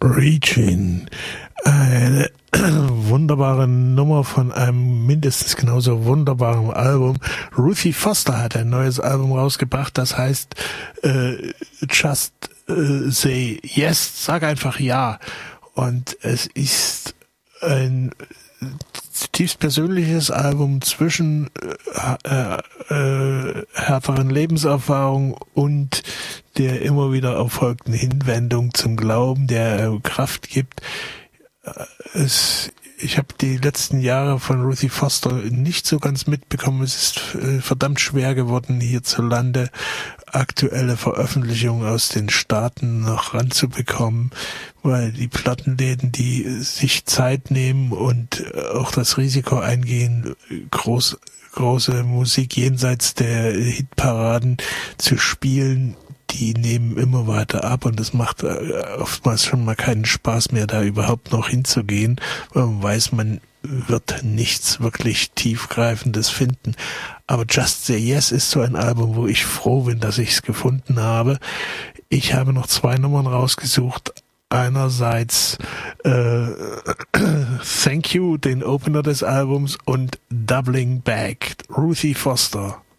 Reaching. Eine wunderbare Nummer von einem mindestens genauso wunderbaren Album. Ruthie Foster hat ein neues Album rausgebracht, das heißt Just Say Yes, sag einfach ja. Und es ist ein zutiefst persönliches Album zwischen härteren Lebenserfahrung und der immer wieder erfolgten Hinwendung zum Glauben, der Kraft gibt. Ich habe die letzten Jahre von Ruthie Foster nicht so ganz mitbekommen. Es ist verdammt schwer geworden, hierzulande aktuelle Veröffentlichungen aus den Staaten noch ranzubekommen, weil die Plattenläden, die sich Zeit nehmen und auch das Risiko eingehen, große Musik jenseits der Hitparaden zu spielen, die nehmen immer weiter ab und es macht oftmals schon mal keinen Spaß mehr, da überhaupt noch hinzugehen, weil man weiß, man wird nichts wirklich Tiefgreifendes finden. Aber Just Say Yes ist so ein Album, wo ich froh bin, dass ich es gefunden habe. Ich habe noch 2 Nummern rausgesucht. Einerseits Thank You, den Opener des Albums, und Doubling Back, Ruthie Foster.